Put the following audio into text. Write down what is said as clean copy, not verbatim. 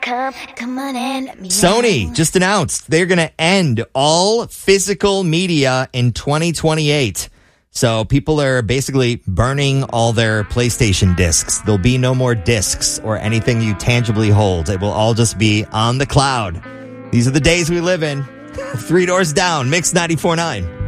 Come on and let me Sony just announced they're going to end all physical media in 2028. So people are basically burning all their PlayStation discs. There'll be no more discs or anything you tangibly hold. It will all just be on the cloud. These are the days we live in. 3 Doors Down, Mix 94.9.